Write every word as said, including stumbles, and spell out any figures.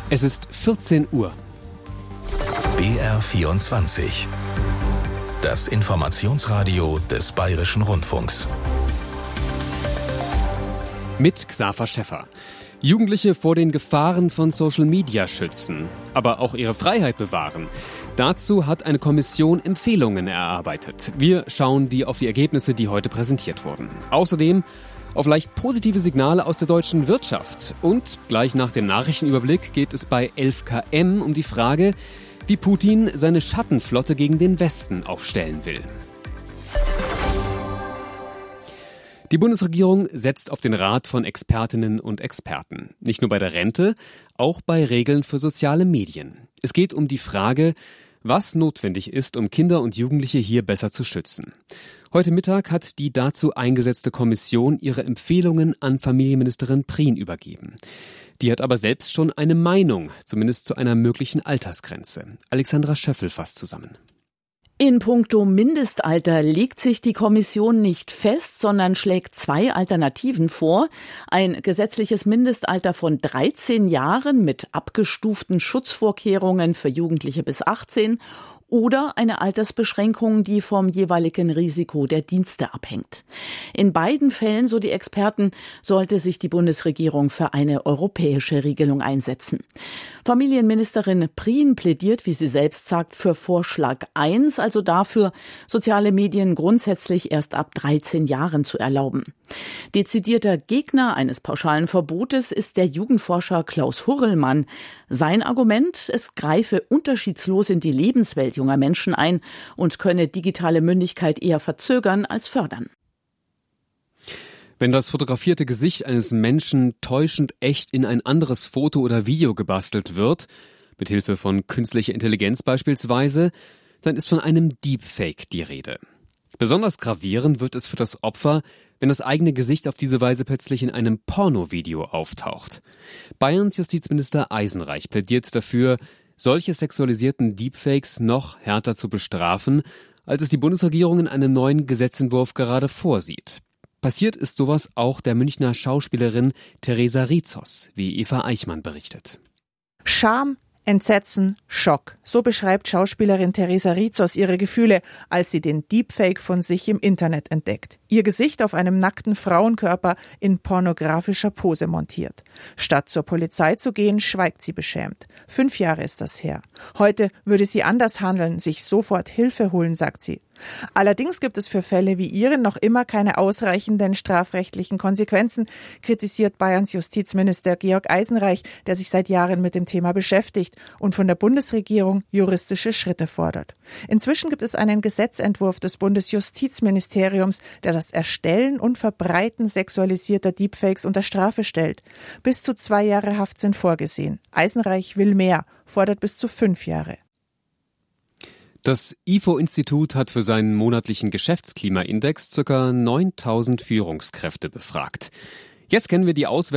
Es ist vierzehn Uhr. B R vierundzwanzig. Das Informationsradio des Bayerischen Rundfunks. Mit Xaver Schäffer. Jugendliche vor den Gefahren von Social Media schützen, aber auch ihre Freiheit bewahren. Dazu hat eine Kommission Empfehlungen erarbeitet. Wir schauen die auf die Ergebnisse, die heute präsentiert wurden. Außerdem auf leicht positive Signale aus der deutschen Wirtschaft. Und gleich nach dem Nachrichtenüberblick geht es bei elf K M um die Frage, wie Putin seine Schattenflotte gegen den Westen aufstellen will. Die Bundesregierung setzt auf den Rat von Expertinnen und Experten. Nicht nur bei der Rente, auch bei Regeln für soziale Medien. Es geht um die Frage, was notwendig ist, um Kinder und Jugendliche hier besser zu schützen. Heute Mittag hat die dazu eingesetzte Kommission ihre Empfehlungen an Familienministerin Prien übergeben. Die hat aber selbst schon eine Meinung, zumindest zu einer möglichen Altersgrenze. Alexandra Schöffel fasst zusammen. In puncto Mindestalter legt sich die Kommission nicht fest, sondern schlägt zwei Alternativen vor. Ein gesetzliches Mindestalter von dreizehn Jahren mit abgestuften Schutzvorkehrungen für Jugendliche bis achtzehn oder eine Altersbeschränkung, die vom jeweiligen Risiko der Dienste abhängt. In beiden Fällen, so die Experten, sollte sich die Bundesregierung für eine europäische Regelung einsetzen. Familienministerin Prien plädiert, wie sie selbst sagt, für Vorschlag eins, also dafür, soziale Medien grundsätzlich erst ab dreizehn Jahren zu erlauben. Dezidierter Gegner eines pauschalen Verbotes ist der Jugendforscher Klaus Hurrellmann. Sein Argument, es greife unterschiedslos in die Lebenswelt junger Menschen ein und könne digitale Mündigkeit eher verzögern als fördern. Wenn das fotografierte Gesicht eines Menschen täuschend echt in ein anderes Foto oder Video gebastelt wird, mit Hilfe von künstlicher Intelligenz beispielsweise, dann ist von einem Deepfake die Rede. Besonders gravierend wird es für das Opfer, wenn das eigene Gesicht auf diese Weise plötzlich in einem Pornovideo auftaucht. Bayerns Justizminister Eisenreich plädiert dafür, solche sexualisierten Deepfakes noch härter zu bestrafen, als es die Bundesregierung in einem neuen Gesetzentwurf gerade vorsieht. Passiert ist sowas auch der Münchner Schauspielerin Theresa Rizos, wie Eva Eichmann berichtet. Scham, Entsetzen, Schock. So beschreibt Schauspielerin Theresa Rizos ihre Gefühle, als sie den Deepfake von sich im Internet entdeckt. Ihr Gesicht auf einem nackten Frauenkörper in pornografischer Pose montiert. Statt zur Polizei zu gehen, schweigt sie beschämt. Fünf Jahre ist das her. Heute würde sie anders handeln, sich sofort Hilfe holen, sagt sie. Allerdings gibt es für Fälle wie ihren noch immer keine ausreichenden strafrechtlichen Konsequenzen, kritisiert Bayerns Justizminister Georg Eisenreich, der sich seit Jahren mit dem Thema beschäftigt und von der Bundesregierung juristische Schritte fordert. Inzwischen gibt es einen Gesetzentwurf des Bundesjustizministeriums, der das Erstellen und Verbreiten sexualisierter Deepfakes unter Strafe stellt. Bis zu zwei Jahre Haft sind vorgesehen. Eisenreich will mehr, fordert bis zu fünf Jahre. Das I F O-Institut hat für seinen monatlichen Geschäftsklimaindex ca. neuntausend Führungskräfte befragt. Jetzt kennen wir die Auswertung